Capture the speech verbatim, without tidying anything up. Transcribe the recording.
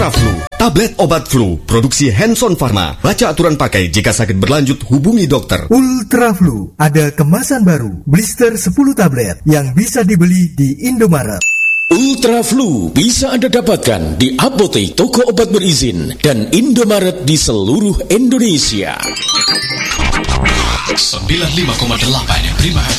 Ultraflu, tablet obat flu, produksi Hanson Pharma. Baca aturan pakai, jika sakit berlanjut hubungi dokter. Ultraflu, ada kemasan baru, blister sepuluh tablet yang bisa dibeli di Indomaret. Ultraflu bisa Anda dapatkan di apotek, toko obat berizin, dan Indomaret di seluruh Indonesia. sembilan puluh lima koma delapan Prima F